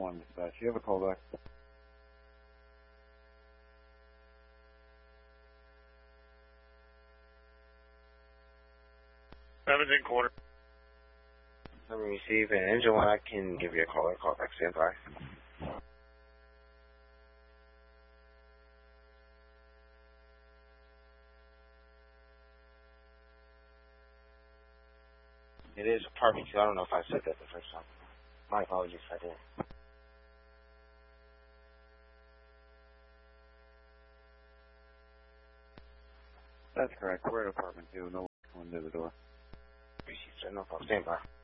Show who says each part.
Speaker 1: 1 dispatch. You have a callback.
Speaker 2: 17 quarter.
Speaker 3: Let me receive an engine 1. I can give you a call back. Stand by. It is apartment 2. I don't know if I said that the first time. My apologies if I did.
Speaker 1: That's correct. We're at apartment 2. No one coming to the door.
Speaker 3: Appreciate it, sir. No problem. Stand by.